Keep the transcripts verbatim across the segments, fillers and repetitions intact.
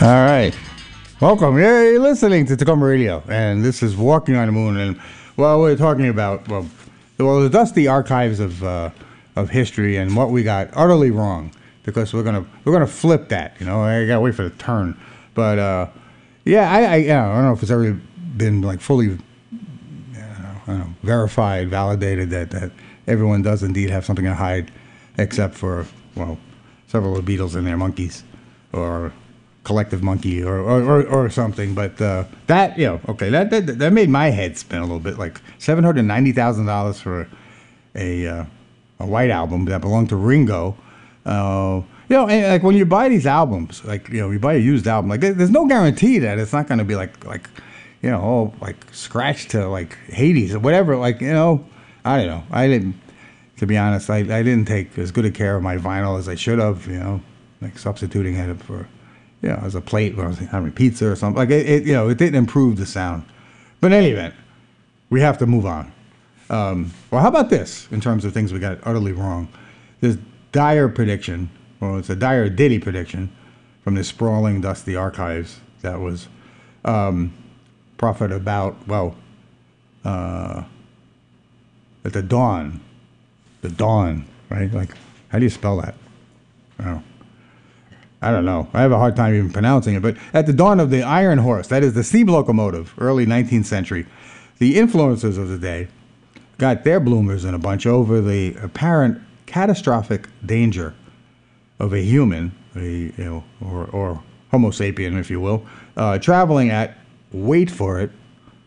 All right. Welcome. Yeah, you're listening to Tacoma Radio, and this is Walking on the Moon. And well, we're talking about well, well, the dusty archives of uh, of history and what we got utterly wrong, because we're gonna we're gonna flip that. You know, I gotta wait for the turn. But uh, yeah, I I, yeah, I don't know if it's ever been like fully, you know, I don't know, verified, validated that that everyone does indeed have something to hide, except for well, several of the Beatles and their monkeys, or collective monkey or or, or, or something, but uh, that you know okay that, that that made my head spin a little bit. Like seven hundred ninety thousand dollars for a uh, a white album that belonged to Ringo. Uh, you know, and like when you buy these albums, like you know, you buy a used album, like there's no guarantee that it's not going to be like like you know all like scratched to like Hades or whatever. Like you know, I don't know. I didn't, to be honest, I I didn't take as good a care of my vinyl as I should have. You know, like substituting it for, you know, as a plate when I was having pizza or something. Like, it, it, you know, it didn't improve the sound. But in any event, we have to move on. Um, well, how about this in terms of things we got utterly wrong? This dire prediction, well, it's a dire ditty prediction from the sprawling, dusty archives that was um, proffered about, well, uh, at the dawn. The dawn, right? Like, how do you spell that? I don't know. I don't know. I have a hard time even pronouncing it. But at the dawn of the iron horse, that is the steam locomotive, early nineteenth century, the influencers of the day got their bloomers in a bunch over the apparent catastrophic danger of a human, a, you know, or, or Homo sapien, if you will, uh, traveling at, wait for it,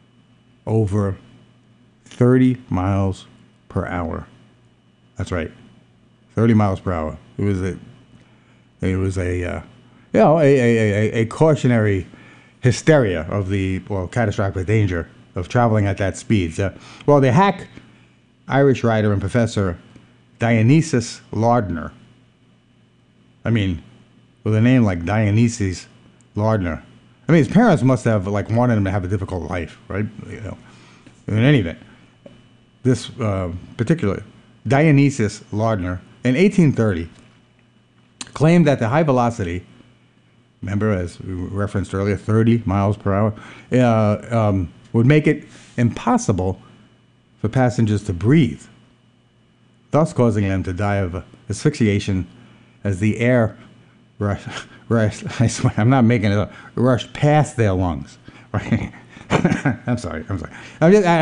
over thirty miles per hour. That's right, thirty miles per hour. It was a It was a, uh, you know, a, a, a, a cautionary hysteria of the, well, catastrophic danger of traveling at that speed. So, well, the hack Irish writer and professor Dionysius Lardner, I mean, with a name like Dionysius Lardner, I mean, his parents must have, like, wanted him to have a difficult life, right? You know, in any event, this uh, particular Dionysius Lardner, in eighteen thirty, claimed that the high velocity, remember as we referenced earlier, thirty miles per hour, uh, um, would make it impossible for passengers to breathe, thus causing them to die of asphyxiation as the air rush, rush, I swear, I'm not making it up, rushed past their lungs. Right? I'm sorry, I'm sorry. I'm just, I,